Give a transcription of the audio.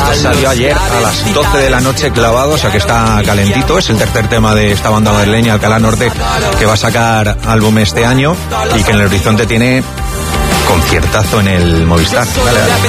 Salió ayer a las 12 de la noche clavado, o sea que está calentito. Es el tercer tema de esta banda madrileña, Alcalá Norte, que va a sacar álbum este año y que en el horizonte tiene conciertazo en el Movistar. Dale, dale.